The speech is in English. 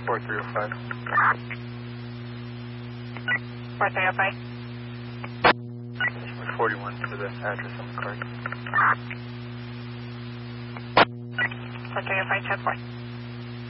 4305. 4305. 41 for the address on the card. 4305, check 4.